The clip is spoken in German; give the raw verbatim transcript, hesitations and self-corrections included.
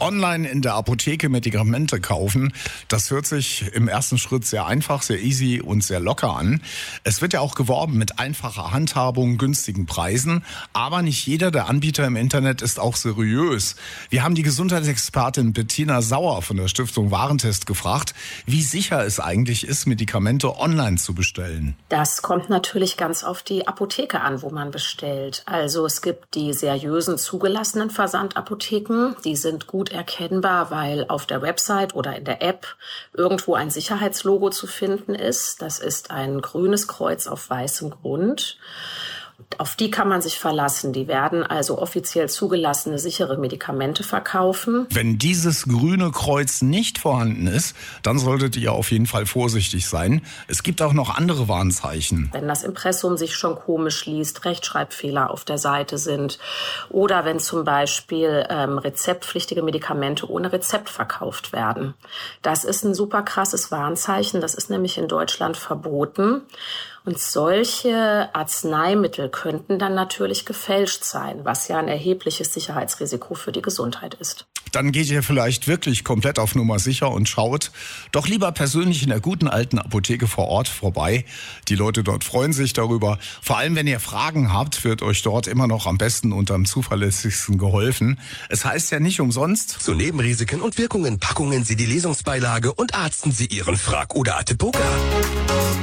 Online in der Apotheke Medikamente kaufen, das hört sich im ersten Schritt sehr einfach, sehr easy und sehr locker an. Es wird ja auch geworben mit einfacher Handhabung, günstigen Preisen. Aber nicht jeder der Anbieter im Internet ist auch seriös. Wir haben die Gesundheitsexpertin Bettina Sauer von der Stiftung Warentest gefragt, wie sicher es eigentlich ist, Medikamente online zu bestellen. Das kommt natürlich ganz auf die Apotheke an, wo man bestellt. Also es gibt die seriösen zugelassenen Versandapotheken, die sind gut erkennbar, weil auf der Website oder in der App irgendwo ein Sicherheitslogo zu finden ist. Das ist ein grünes Kreuz auf weißem Grund. Auf die kann man sich verlassen. Die werden also offiziell zugelassene, sichere Medikamente verkaufen. Wenn dieses grüne Kreuz nicht vorhanden ist, dann solltet ihr auf jeden Fall vorsichtig sein. Es gibt auch noch andere Warnzeichen. Wenn das Impressum sich schon komisch liest, Rechtschreibfehler auf der Seite sind oder wenn zum Beispiel ähm, rezeptpflichtige Medikamente ohne Rezept verkauft werden. Das ist ein super krasses Warnzeichen. Das ist nämlich in Deutschland verboten. Und solche Arzneimittel könnten dann natürlich gefälscht sein, was ja ein erhebliches Sicherheitsrisiko für die Gesundheit ist. Dann geht ihr vielleicht wirklich komplett auf Nummer sicher und schaut doch lieber persönlich in der guten alten Apotheke vor Ort vorbei. Die Leute dort freuen sich darüber. Vor allem, wenn ihr Fragen habt, wird euch dort immer noch am besten und am zuverlässigsten geholfen. Es heißt ja nicht umsonst: Zu Nebenrisiken und Wirkungen packungen Sie die Lesungsbeilage und arzten Sie Ihren Frag- oder Atepoka.